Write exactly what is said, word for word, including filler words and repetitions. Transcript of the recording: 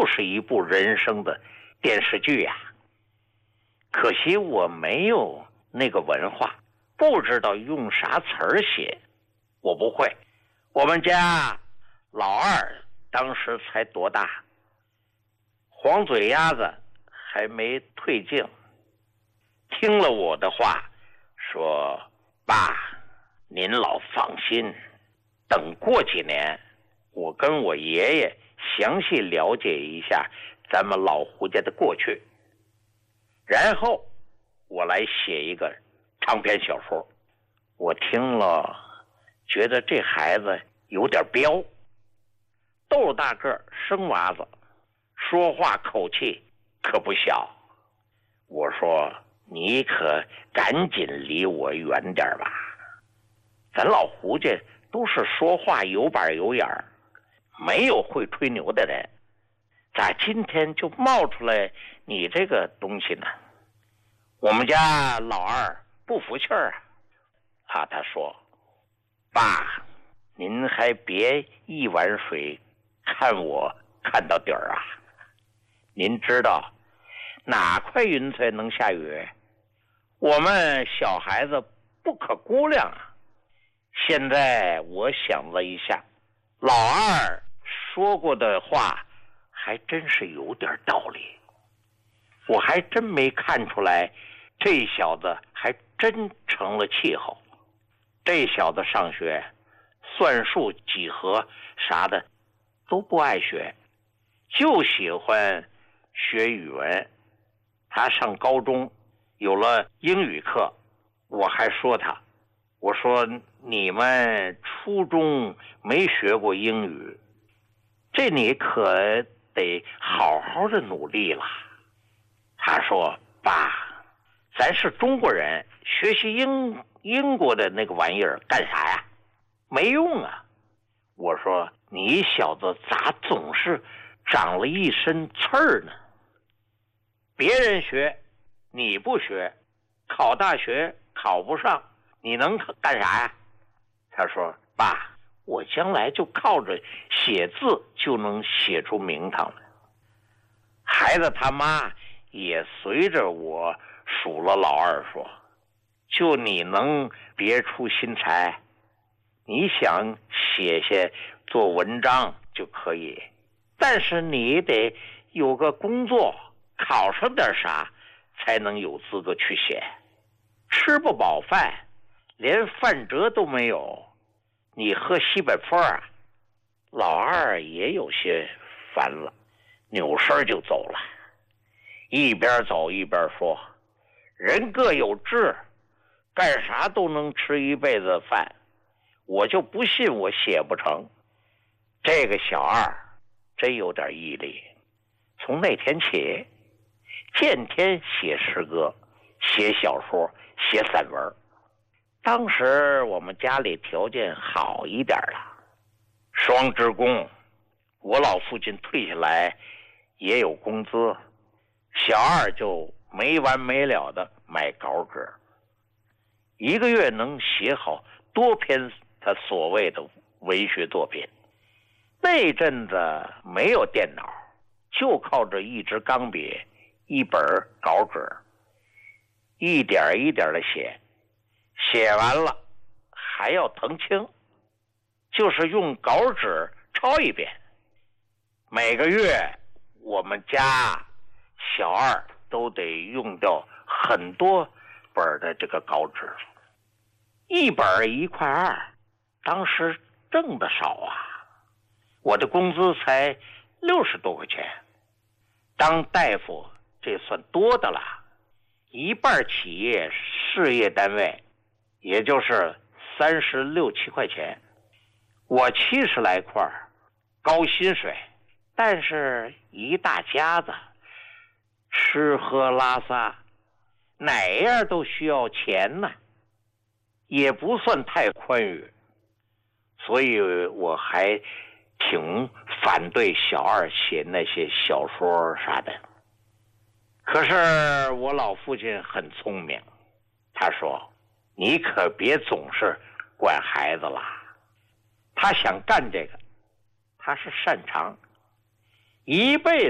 就是一部人生的电视剧呀。可惜我没有那个文化，不知道用啥词儿写，我不会。我们家老二当时才多大，黄嘴鸭子还没退境，听了我的话说：“爸，您老放心，等过几年我跟我爷爷详细了解一下咱们老胡家的过去，然后我来写一个长篇小说。”我听了觉得这孩子有点彪，豆大个生娃子，说话口气可不小。我说你可赶紧离我远点吧，咱老胡家都是说话有板有眼儿，没有会吹牛的人，咋今天就冒出来你这个东西呢？我们家老二不服气儿啊，啊，他说：“爸，您还别一碗水看我看到底儿啊！您知道哪块云彩能下雨？我们小孩子不可估量啊！现在我想了一下，老二说过的话还真是有点道理，我还真没看出来这小子还真成了气候。这小子上学算术几何啥的都不爱学，就喜欢学语文。他上高中有了英语课，我还说他，我说你们初中没学过英语，这你可得好好的努力了。他说：“爸，咱是中国人，学习英英国的那个玩意儿干啥呀？没用啊！”我说：“你小子咋总是长了一身刺儿呢？别人学你不学，考大学考不上，你能干啥呀？”他说：“爸，我将来就靠着写字就能写出名堂来。”孩子他妈也随着我数了老二说：“就你能别出心裁，你想写写做文章就可以，但是你得有个工作，考上点啥才能有资格去写。吃不饱饭，连饭辙都没有，你喝西北风啊！”老二也有些烦了，扭身就走了，一边走一边说：“人各有志，干啥都能吃一辈子饭，我就不信我写不成。”这个小二真有点毅力，从那天起天天写诗歌，写小说，写散文。当时我们家里条件好一点了，双职工，我老父亲退下来也有工资，小二就没完没了的买稿纸，一个月能写好多篇他所谓的文学作品。那阵子没有电脑，就靠着一支钢笔，一本稿纸，一点一点的写，写完了还要誊清，就是用稿纸抄一遍。每个月我们家小二都得用掉很多本的这个稿纸，一本一块二，当时挣得少啊，我的工资才六十多块钱，当大夫这算多的了，一半企业事业单位，也就是三十六七块钱，我七十来块，高薪水，但是一大家子吃喝拉撒哪样都需要钱呢，也不算太宽裕，所以我还挺反对小二写那些小说啥的。可是我老父亲很聪明，他说：“你可别总是管孩子了，他想干这个，他是擅长，一辈子